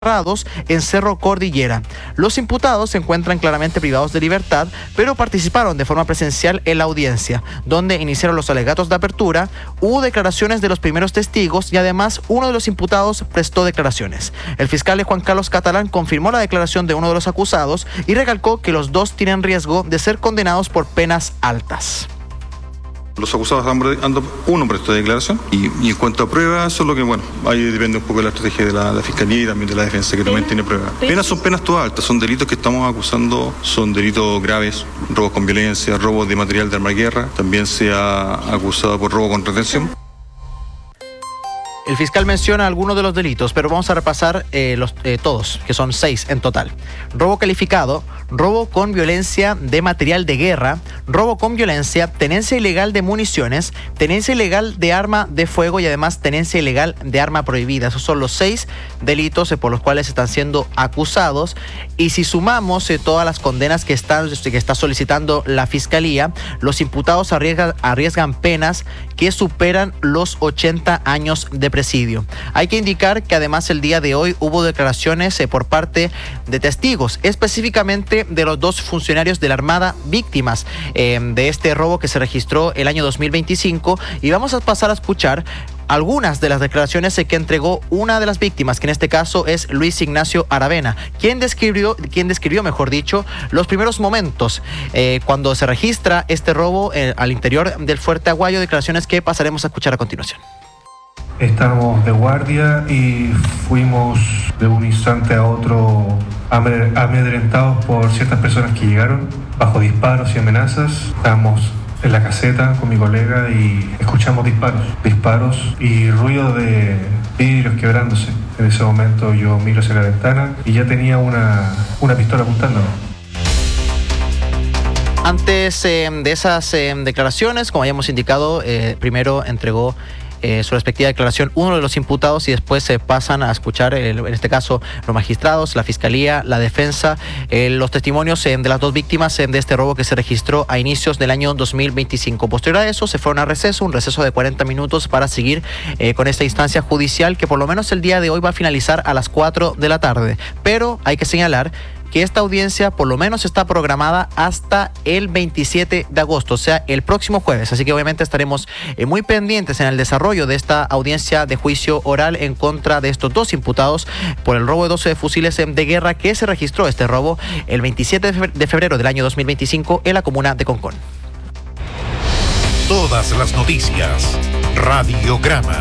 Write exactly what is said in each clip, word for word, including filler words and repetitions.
en Cerro Cordillera. Los imputados se encuentran claramente privados de libertad, pero participaron de forma presencial en la audiencia, donde iniciaron los alegatos de apertura, hubo declaraciones de los primeros testigos y además uno de los imputados prestó declaraciones. El fiscal Juan Carlos Catalán confirmó la declaración de uno de los acusados y recalcó que los dos tienen riesgo de ser condenados por penas altas. Los acusados han, uno prestó declaración y, y en cuanto a pruebas, eso es lo que, bueno, ahí depende un poco de la estrategia de la, la Fiscalía y también de la defensa, que también tiene pruebas. Penas son penas todas altas, son delitos que estamos acusando, son delitos graves, robos con violencia, robos de material de arma de guerra, también se ha acusado por robo con retención. El fiscal menciona algunos de los delitos, pero vamos a repasar eh, los, eh, todos, que son seis en total. Robo calificado, robo con violencia de material de guerra, robo con violencia, tenencia ilegal de municiones, tenencia ilegal de arma de fuego y además tenencia ilegal de arma prohibida. Esos son los seis delitos eh, por los cuales están siendo acusados. Y si sumamos eh, todas las condenas que, están, que está solicitando la Fiscalía, los imputados arriesgan, arriesgan penas que superan los ochenta años de presidio. Hay que indicar que además el día de hoy hubo declaraciones eh, por parte de testigos, específicamente de los dos funcionarios de la Armada víctimas eh, de este robo que se registró el año dos mil veinticinco, y vamos a pasar a escuchar algunas de las declaraciones que entregó una de las víctimas, que en este caso es Luis Ignacio Aravena, quien describió, quien describió, mejor dicho, los primeros momentos eh, cuando se registra este robo eh, al interior del Fuerte Aguayo, declaraciones que pasaremos a escuchar a continuación. Estábamos de guardia y fuimos de un instante a otro amedrentados por ciertas personas que llegaron bajo disparos y amenazas. Estábamos en la caseta con mi colega y escuchamos disparos, disparos y ruido de vidrios quebrándose. En ese momento yo miro hacia la ventana y ya tenía una, una pistola apuntándome. Antes eh, de esas eh, declaraciones, como habíamos indicado, eh, primero entregó Eh, su respectiva declaración uno de los imputados y después se pasan a escuchar, eh, en este caso, los magistrados, la Fiscalía, la defensa, eh, los testimonios eh, de las dos víctimas eh, de este robo que se registró a inicios del año dos mil veinticinco. Posterior a eso se fueron a receso, un receso de cuarenta minutos para seguir eh, con esta instancia judicial que por lo menos el día de hoy va a finalizar a las cuatro de la tarde. Pero hay que señalar que esta audiencia por lo menos está programada hasta el veintisiete de agosto, o sea, el próximo jueves. Así que obviamente estaremos eh, muy pendientes en el desarrollo de esta audiencia de juicio oral en contra de estos dos imputados por el robo de doce fusiles de guerra que se registró este robo el veintisiete de febrero del año dos mil veinticinco en la comuna de Concón. Todas las noticias, Radiograma.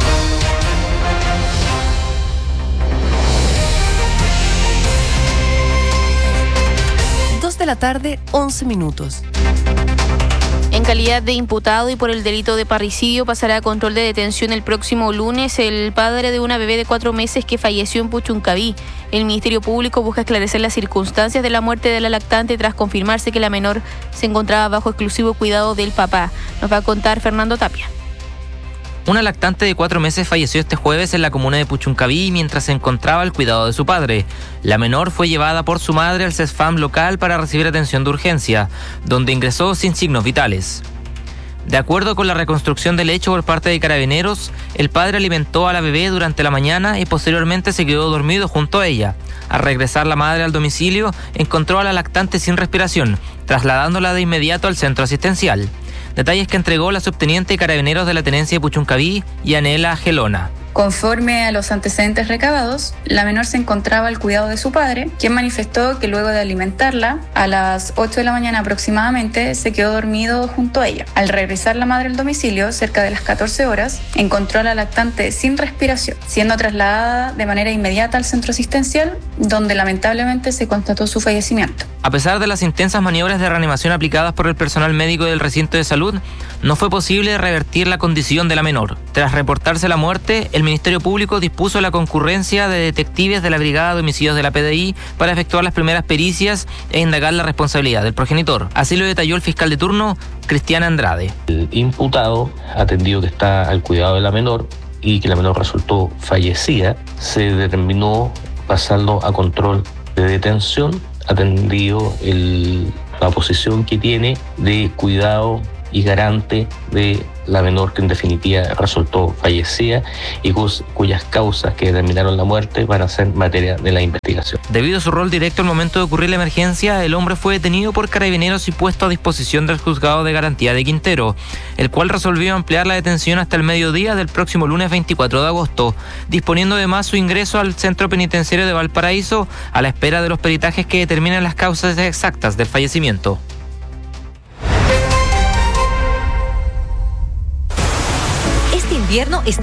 De la tarde, once minutos. En calidad de imputado y por el delito de parricidio pasará a control de detención el próximo lunes el padre de una bebé de cuatro meses que falleció en Puchuncaví. El Ministerio Público busca esclarecer las circunstancias de la muerte de la lactante tras confirmarse que la menor se encontraba bajo exclusivo cuidado del papá. Nos va a contar Fernando Tapia. Una lactante de cuatro meses falleció este jueves en la comuna de Puchuncaví mientras se encontraba al cuidado de su padre. La menor fue llevada por su madre al CESFAM local para recibir atención de urgencia, donde ingresó sin signos vitales. De acuerdo con la reconstrucción del hecho por parte de Carabineros, el padre alimentó a la bebé durante la mañana y posteriormente se quedó dormido junto a ella. Al regresar la madre al domicilio, encontró a la lactante sin respiración, trasladándola de inmediato al centro asistencial. Detalles que entregó la subteniente de Carabineros de la Tenencia de Puchuncaví, Yanela Gelona. Conforme a los antecedentes recabados, la menor se encontraba al cuidado de su padre, quien manifestó que luego de alimentarla, a las ocho de la mañana aproximadamente, se quedó dormido junto a ella. Al regresar la madre al domicilio, cerca de las catorce horas, encontró a la lactante sin respiración, siendo trasladada de manera inmediata al centro asistencial, donde lamentablemente se constató su fallecimiento. A pesar de las intensas maniobras de reanimación aplicadas por el personal médico del recinto de salud, no fue posible revertir la condición de la menor. Tras reportarse la muerte, el Ministerio Público dispuso la concurrencia de detectives de la Brigada de Homicidios de la P D I para efectuar las primeras pericias e indagar la responsabilidad del progenitor. Así lo detalló el fiscal de turno, Cristian Andrade. El imputado, atendido que está al cuidado de la menor y que la menor resultó fallecida, se determinó pasarlo a control de detención, atendido el, la posición que tiene de cuidado y garante de la menor que en definitiva resultó fallecida y cuyas causas que determinaron la muerte van a ser materia de la investigación. Debido a su rol directo al momento de ocurrir la emergencia, el hombre fue detenido por carabineros y puesto a disposición del juzgado de garantía de Quintero, el cual resolvió ampliar la detención hasta el mediodía del próximo lunes veinticuatro de agosto, disponiendo además su ingreso al centro penitenciario de Valparaíso a la espera de los peritajes que determinen las causas exactas del fallecimiento. Este invierno está